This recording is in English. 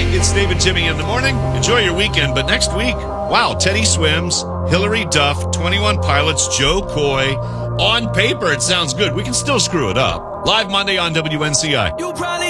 Hi, it's Dave and Jimmy in the morning. Enjoy your weekend, but next week, wow, Teddy Swims, Hillary Duff, 21 Pilots, Joe Coy. On paper, it sounds good. We can still screw it up. Live Monday on WNCI. You probably